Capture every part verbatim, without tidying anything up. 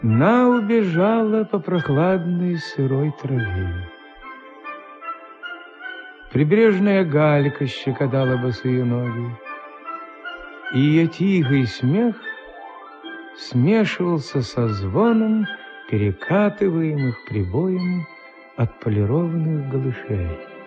На убежала по прохладной сырой траве. Прибрежная галька щекотала босые ноги, и ее тихий смех смешивался со звоном перекатываемых прибоем отполированных голышей.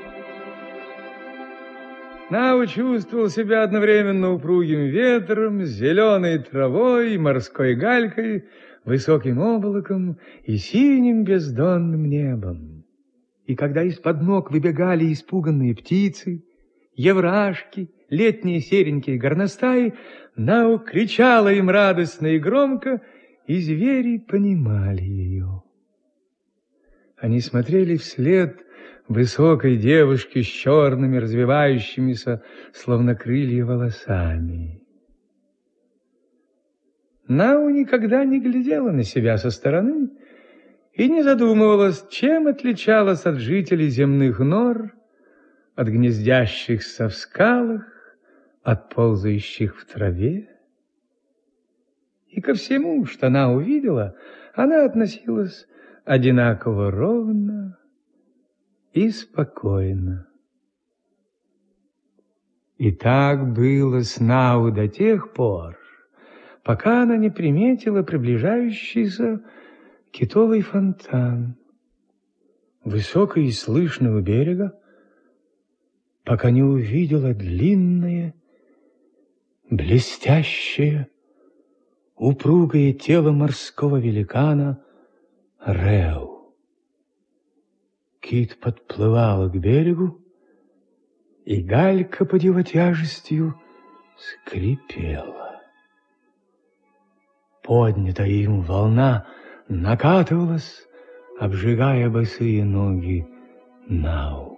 Нау чувствовал себя одновременно упругим ветром, зеленой травой, морской галькой, высоким облаком и синим бездонным небом. И когда из-под ног выбегали испуганные птицы, еврашки, летние серенькие горностаи, Нау кричала им радостно и громко, и звери понимали ее. Они смотрели вслед высокой девушке с черными, развивающимися, словно крылья, волосами. Нау никогда не глядела на себя со стороны и не задумывалась, чем отличалась от жителей земных нор, от гнездящихся в скалах, от ползающих в траве. И ко всему, что она увидела, она относилась одинаково ровно и спокойно. И так было с Нау до тех пор, пока она не приметила приближающийся китовый фонтан, высоко и слышно у берега, пока не увидела длинное, блестящее, упругое тело морского великана Реу. Кит подплывал к берегу, и галька под его тяжестью скрипела. Поднятая им волна накатывалась, обжигая босые ноги Нау.